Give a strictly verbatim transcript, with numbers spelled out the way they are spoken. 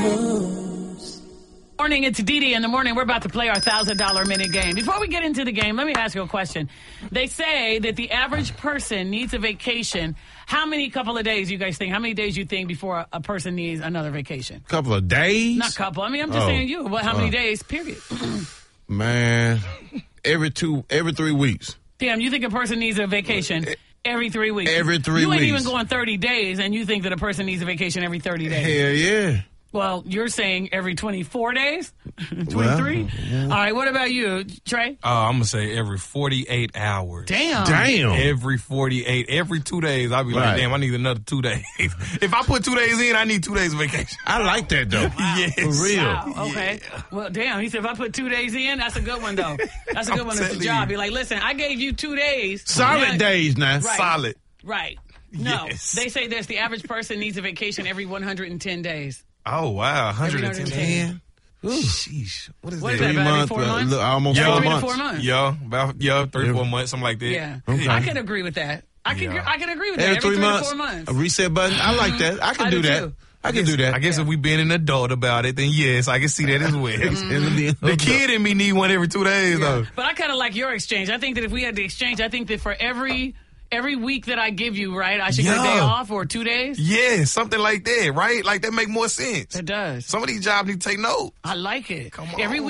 moves. Morning, it's Dee Dee in the morning. We're about to play our one thousand dollars minute game. Before we get into the game, let me ask you a question. They say that the average person needs a vacation. How many couple of days you guys think? How many days you think before a, a person needs another vacation? Couple of days? Not couple. I mean, I'm just Oh. saying you. Well, how many Oh. days, period? Man, every two, every three weeks. Damn, you think a person needs a vacation every three weeks? Every three you weeks. You ain't even going thirty days, and you think that a person needs a vacation every thirty days. Hell yeah. Well, you're saying every twenty-four days? twenty-three? Well, yeah. All right, what about you, Trey? Uh, I'm going to say every forty-eight hours. Damn. Damn. Every forty-eight, every two days, I'll be Right. like, damn, I need another two days. If I put two days in, I need two days of vacation. I like that, though. Yes. For real. Wow, okay. Well, damn, he said if I put two days in, that's a good one, though. That's a good I'm one as a telling job. you. Be like, listen, I gave you two days. Solid Yeah. days now. Right. Solid. Right. No, Yes. they say this, the average person needs a vacation every one hundred ten days. Oh, wow. one hundred ten. one hundred ten. Sheesh. What is What is that? that, Three about every months, four uh, months? look, almost Yeah, four three to months. four months. Yeah, about, yeah, three, four months, something like that. Yeah. Okay. I can agree with that. I can, Yeah. I can agree with that. Every Every three three months, to four months. a reset button. I like that. I can I do do that. too. I can do that. I guess if we being an adult about it, then yes, I can see that as well. The kid in me need one every two days, though. But I kind of like your exchange. I think that if we had the exchange, I think that for every every week that I give you, right, I should get a day Yeah. off or two days. Yeah, something like that, right? Like that make more sense. It does. Some of these jobs need to take note. I like it. Come Every on.